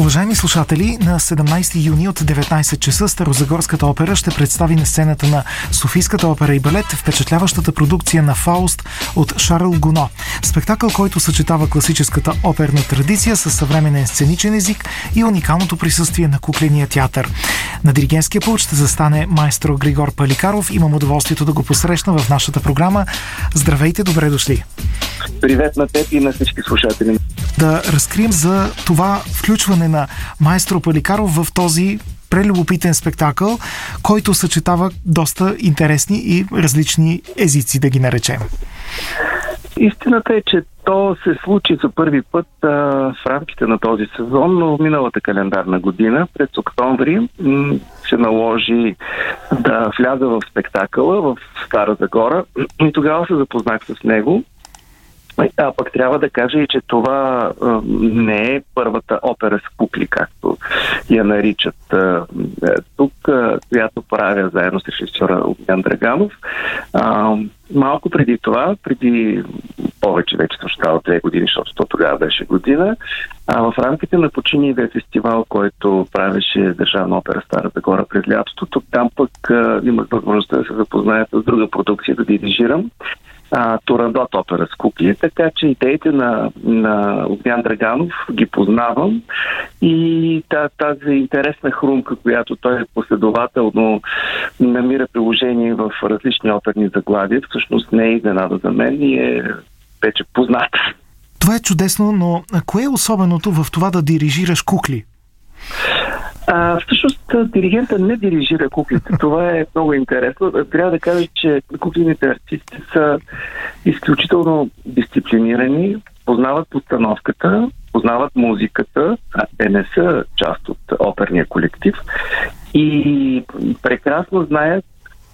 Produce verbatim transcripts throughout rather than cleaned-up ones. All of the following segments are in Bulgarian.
Уважаеми слушатели, на седемнайсети юни от деветнайсет часа Старозагорската опера ще представи на сцената на Софийската опера и балет впечатляващата продукция на Фауст от Шарл Гуно. Спектакъл, който съчетава класическата оперна традиция с съвременен сценичен език и уникалното присъствие на кукления театър. На диригентския пулт ще застане майстор Григор Паликаров. Имам удоволствието да го посрещна в нашата програма. Здравейте, добре дошли! Привет на теб и на всички слушатели. Да разкрием за това включване на майстор Паликаров в този прелюбопитен спектакъл, който съчетава доста интересни и различни езици, да ги наречем. Истината е, че то се случи за първи път а, в рамките на този сезон, но миналата календарна година, през октомври, м- се наложи да вляза в спектакъла в Стара Загора и тогава се запознах с него. А пък трябва да кажа и, че това а, не е първата опера с кукли, както я наричат а, тук, а, която правя заедно с режисьора Огнян Драганов. А, малко преди това, преди повече вече става две години, защото то тогава беше година, а в рамките на Починивия фестивал, който правеше Държавна опера Стара Загора през лятото, тук там пък а, имах възможността да се запозная с друга продукция, да дирижирам. Турандот опера с кукли, така че идеите на, на Огнян Драганов ги познавам и тази интересна хрумка, която той последователно намира приложение в различни оперни заглавия, всъщност не е изненада за мен и е вече позната. Това е чудесно, но кое е особеното в това да дирижираш кукли? А, всъщност диригента не дирижира куклите. Това е много интересно. Трябва да кажа, че куклените артисти са изключително дисциплинирани, познават постановката, познават музиката, а те не са част от оперния колектив и прекрасно знаят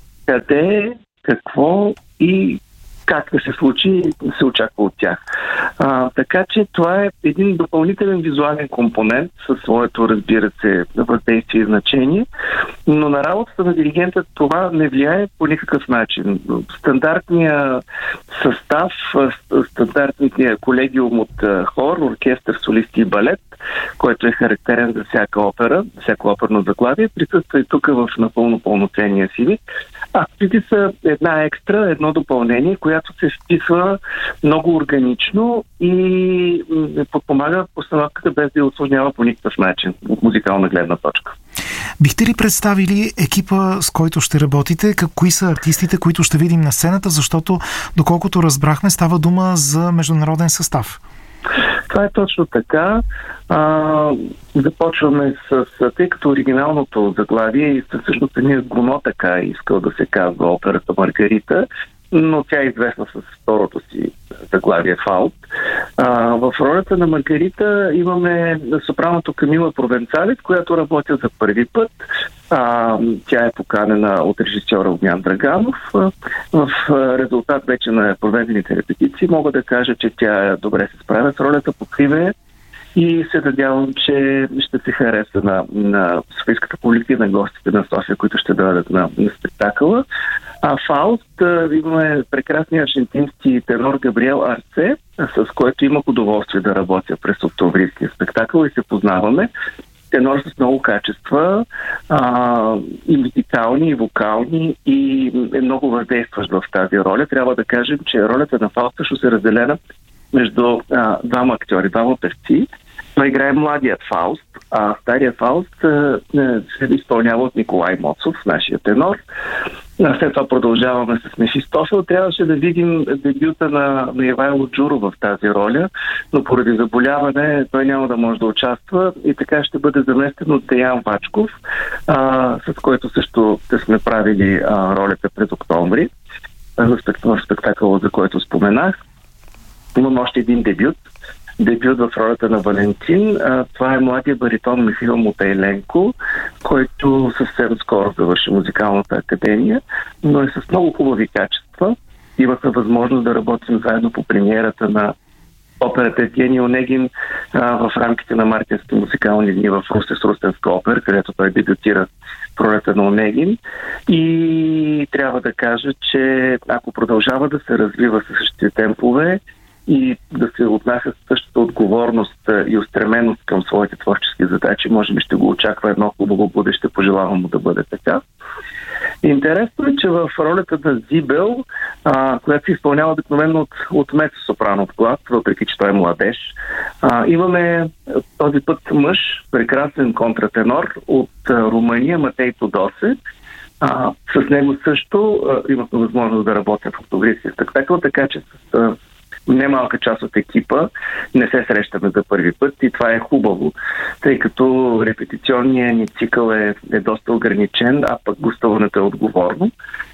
къде, какво и как да се случи, се очаква от тях. А, така че това е един допълнителен визуален компонент със своето, разбира се, въздействие и значение, но на работата на диригента това не влияе по никакъв начин. Стандартният състав, стандартният колегиум от хор, оркестър, солисти и балет, който е характерен за всяка опера, всяко оперно заглавие, присъства и тук в напълно пълноценния си вид. А преди са една екстра, едно допълнение, която се вписва много органично и подпомага постановката без да я усложнява по никакъв начин от музикална гледна точка. Бихте ли представили екипа, с който ще работите? Кои са артистите, които ще видим на сцената? Защото, доколкото разбрахме, става дума за международен състав. Това е точно така. А, започваме с, тъй като оригиналното заглавие и всъщност ние Гуно така искал да се казва операта Маргарита, но тя е известна с второто си заглавие Фауст. А, в ролята на Маргарита имаме сопраното Камила Провенцалец, която работи за първи път. А, тя е поканена от режисьора Огнян Драганов. А, в резултат вече на проведените репетиции мога да кажа, че тя добре се справя с ролята, покрива и се надявам, че ще се хареса на, на софийската публика и на гостите на София, които ще дойдат на, на спектакъла. А Фауст имаме прекрасния аржентински тенор Габриел Арце, с който имах удоволствие да работя през октомврийския спектакъл и се познаваме. Тенор с много качества, а, и музикални, и вокални, и е много въздействащ в тази роля. Трябва да кажем, че ролята на Фауст също се разделена между а, двама актьори, двама певци. Той играе младият Фауст, а старият Фауст а, се изпълнява от Николай Моцов, нашия тенор. А след това продължаваме с Мефистофел. Трябваше да видим дебюта на, на Ивайло Джуро в тази роля, но поради заболяване той няма да може да участва и така ще бъде заместен от Деян Вачков, а, с който също ще сме правили а, ролята през октомври в спектакъла, за който споменах. Имам още един дебют. Дебют в ролята на Валентин. А, това е младия баритон Михаил Мотайленко, който съвсем скоро завърши музикалната академия, но е с много хубави качества. Имахме възможност да работим заедно по премиерата на операта Евгений Онегин а, в рамките на мартински музикални дни в Русе с Рустенска опера, където той дебютира в ролята на Онегин. И трябва да кажа, че ако продължава да се развива със същите темпове и да се отнася с същата отговорност и устременост към своите творчески задачи, може би ще го очаква едно хубаво бъдеще, пожелавам му да бъде така. Интересно е, че в ролята на Зибел, а, която се изпълнява обикновено от, от мецо-сопранов глас, въпреки че той е младеж, а, имаме този път мъж, прекрасен контратенор от а, Румъния, Матей Тодосе. А, с него също а, имахме възможност да работя в автографския спектакъл, така че с а, немалка част от екипа не се срещаме за първи път и това е хубаво, тъй като репетиционният ни цикъл е, е доста ограничен, а пък гостуването е отговорно.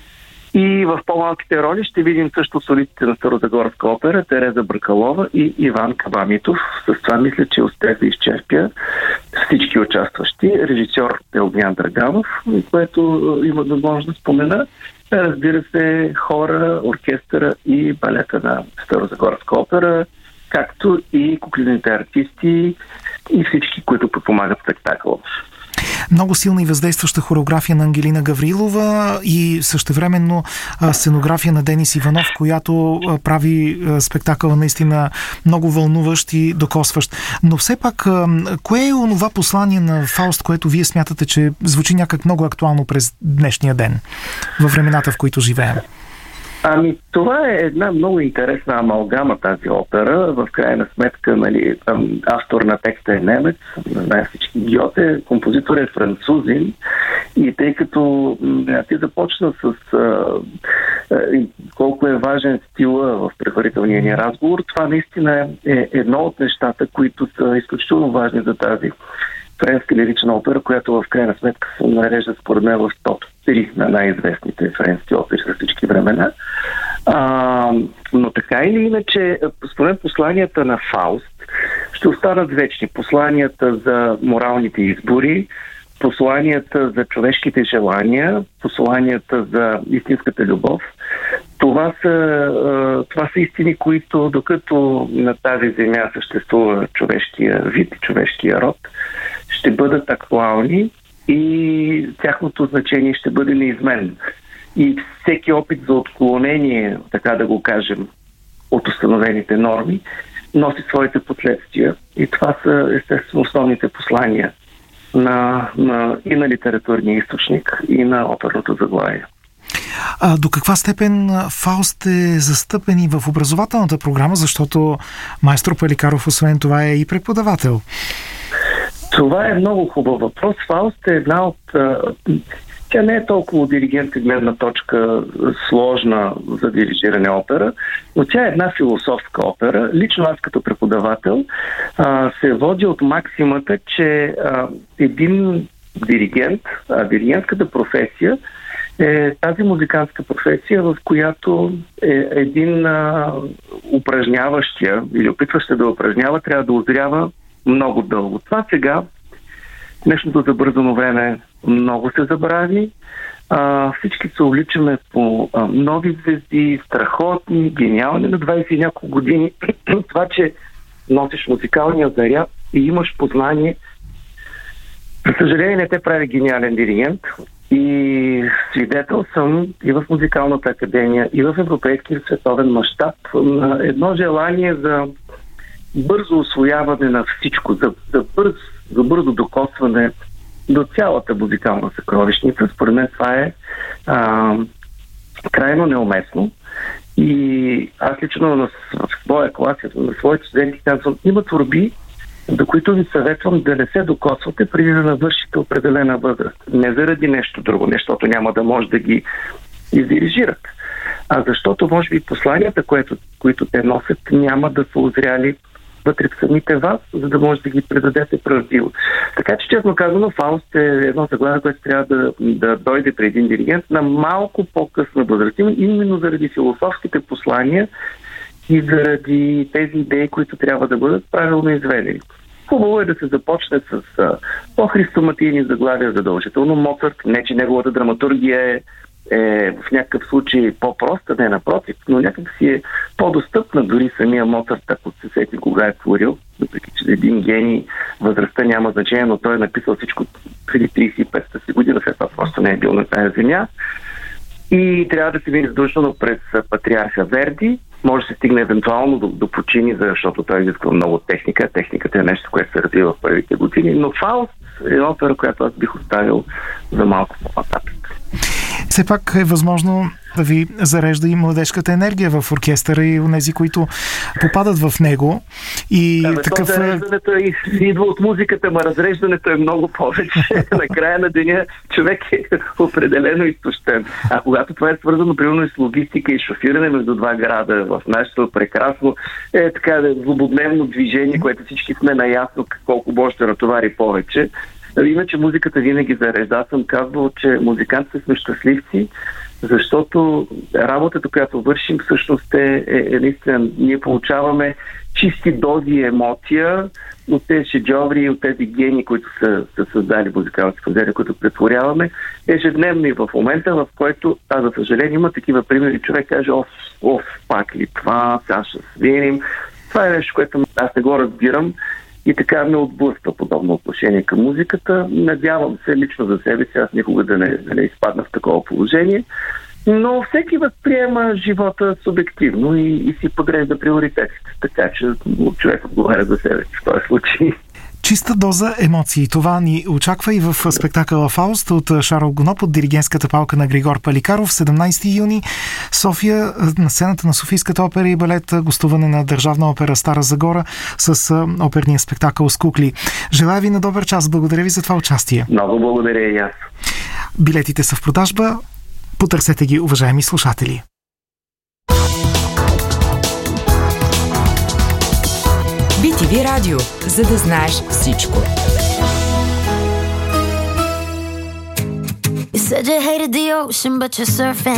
И в по-малките роли ще видим също солистите на Старозагорска опера Тереза Бракалова и Иван Кабамитов. С това мисля, че успех да изчерпя всички участващи. Режисьор е Огнян Драганов, което има възможност да спомена. Разбира се, хора, оркестъра и балета на Старозагорска опера, както и куклените артисти и всички, които подпомагат спектакъл. Много силна и въздействаща хореография на Ангелина Гаврилова и същевременно сценография на Денис Иванов, която прави спектакъла наистина много вълнуващ и докосващ. Но все пак, кое е онова послание на Фауст, което вие смятате, че звучи някак много актуално през днешния ден, във времената, в които живеем? Ами, това е една много интересна амалгама, тази опера. В крайна сметка, нали, автор на текста е немец, знае всички Гьоте, композитор е французин и тъй като ти започна с а, а, колко е важен стила в предварителния ни разговор, това наистина е едно от нещата, които са изключително важни за тази френска лирична опера, която в крайна сметка се нарежда според мен в топ три на най-известните френски опери за всички времена. А, но така или иначе, според посланията на Фауст ще останат вечни. Посланията за моралните избори, посланията за човешките желания, посланията за истинската любов. Това са, това са истини, които докато на тази земя съществува човешкия вид и човешкия род, ще бъдат актуални и тяхното значение ще бъде неизменно. И всеки опит за отклонение, така да го кажем, от установените норми, носи своите последствия. И това са естествено основните послания на, на, и на литературния източник, и на оперното заглавие. А до каква степен Фауст е застъпен и в образователната програма, защото майстор Пеликаров освен това е и преподавател? Това е много хубав въпрос. Фауст е една от... Тя не е толкова от диригентска гледна точка сложна за дирижиране опера, но тя е една философска опера. Лично аз като преподавател а, се води от максимата, че а, един диригент, а диригентската професия е тази музикантска професия, в която е един а, упражняващия или опитващия да упражнява, трябва да озрява много дълго. Това сега, днешното забързано време, много се забрави. А, всички се увличаме по а, нови звезди, страхотни, гениални на двайсет и няколко години. Това, че носиш музикалния заряд и имаш познание, за съжаление не те прави гениален диригент. И свидетел съм и в Музикалната академия, и в европейски и световен мащаб на едно желание за бързо усвояване на всичко, за, за, бърз, за бързо докосване до цялата музикална съкровищница. Според мен това е а, крайно неуместно. И аз лично на, в своя клас, на своите студенти казвам, има творби, до които ви съветвам да не се докосвате преди да навършите определена възраст. Не заради нещо друго, защото няма да може да ги издирижират, а защото може би посланията, което, които те носят, няма да са озряли вътре в самите вас, за да може да ги предадете правдиво. Така че, честно казано, Фауст е едно заглавие, което трябва да, да дойде при един диригент на малко по-късна възраст, именно заради философските послания и заради тези идеи, които трябва да бъдат правилно изведени. Хубаво е да се започне с а, по-христоматийни заглавия задължително. Моцарт, не че неговата драматургия е, е в някакъв случай по-проста, не напротив, но някак си е по-достъпна дори самия Моцарт, ако се сети кога е творил, въпреки че един гений, възрастта няма значение, но той е написал всичко преди трийсет и пета си година, след това просто не е бил на тази земя. И трябва да се види задължително през патриарха Верди, може да се стигне евентуално до, до почини, защото той изисква много техника. Техниката е нещо, което се развива в първите години, но Фауст е опера, която аз бих оставил за малко по-нататък. Все пак е възможно да ви зарежда и младежката енергия в оркестъра и онези, които попадат в него. И да, такъв... Зареждането идва от музиката, ма разреждането е много повече. На края на деня човек е определено изтощен. А когато това е свързано, примерно, и с логистика и шофиране между два града, в нашето прекрасно е така злободневно движение, което всички сме наясно колко може да натовари повече. Иначе музиката винаги зарежда. Аз съм казвал, че музикантите сме щастливци, защото работата, която вършим, всъщност е, е, е наистина, ние получаваме чисти дози емоция от тези шеджоври, от тези гени, които са, са създали музикалните фазери, които претворяваме ежедневно и в момента, в който, а за съжаление има такива примери, човек каже, оф, оф, пак ли това, сега ще свирим. Това е нещо, което аз не го разбирам. И така ме отблъсква подобно отношение към музиката. Надявам се лично за себе си, аз никога да не, да не изпадна в такова положение. Но всеки възприема живота субективно и, и си подрежда приоритетите. Така че човек отговаря за себе си в този случай. Чиста доза емоции. Това ни очаква и в спектакъла Фауст от Шарл Гуно под диригентската палка на Григор Паликаров. седемнайсети юни София, на сцената на Софийската опера и балет, гостуване на Държавна опера Стара Загора с оперния спектакъл с кукли. Желая ви на добър час. Благодаря ви за това участие. Много благодаря и аз. Билетите са в продажба. Потърсете ги, уважаеми слушатели. би ти ви Радио, за да знаеш всичко. You said you hated the ocean, but you're surfing.